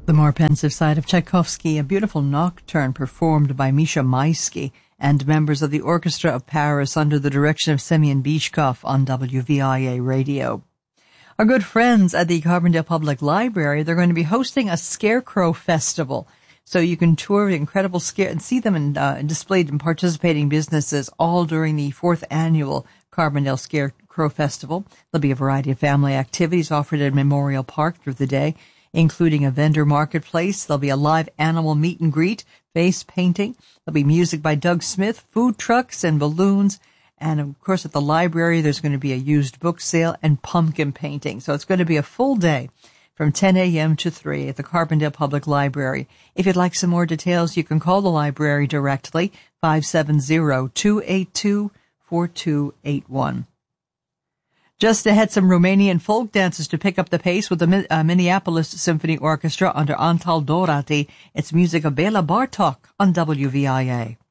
The more pensive side of Tchaikovsky, a beautiful nocturne performed by Misha Maisky and members of the Orchestra of Paris under the direction of Semyon Bishkov on WVIA Radio. Our good friends at the Carbondale Public Library, they're going to be hosting a Scarecrow Festival. So you can tour the incredible scare and see them displayed in participating businesses all during the 4th annual Carbondale Scarecrow Festival. There'll be a variety of family activities offered at Memorial Park through the day, including a vendor marketplace. There'll be a live animal meet and greet, face painting. There'll be music by Doug Smith, food trucks and balloons. And, of course, at the library, there's going to be a used book sale and pumpkin painting. So it's going to be a full day from 10 a.m. to 3 at the Carbondale Public Library. If you'd like some more details, you can call the library directly, 570-282-4281. Just ahead, some Romanian folk dances to pick up the pace with the Minneapolis Symphony Orchestra under Antal Dorati. It's music of Bela Bartok on WVIA.